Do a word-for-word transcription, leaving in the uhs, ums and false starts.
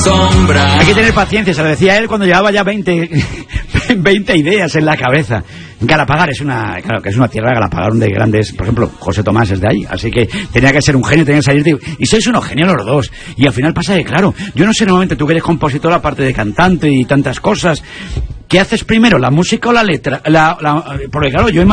Sombra. Hay que tener paciencia, se lo decía él cuando llevaba ya veinte, veinte ideas en la cabeza. Galapagar es una, claro, que es una tierra, Galapagar, de grandes, por ejemplo, José Tomás es de ahí, así que tenía que ser un genio, tenía que salir de, y sois unos genios los dos, y al final pasa que, claro, yo no sé, normalmente tú que eres compositor, aparte de cantante y tantas cosas, ¿qué haces primero, la música o la letra? La, la, porque claro, yo